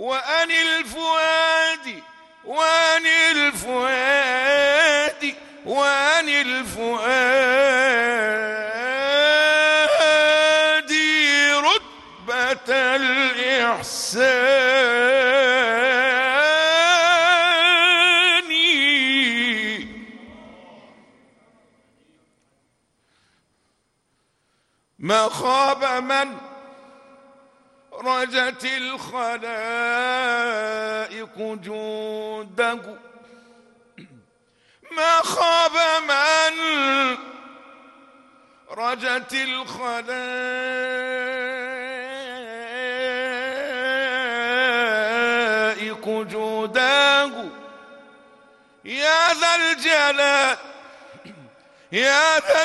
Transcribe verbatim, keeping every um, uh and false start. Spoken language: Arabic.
وأن الفؤاد وأن الفؤاد وأن الفؤاد رتبة الإحسان. ما خاب من رجت الخلائق جوده، ما خاب من رجت الخلائق جوده. يا ذا الجلال يا ذا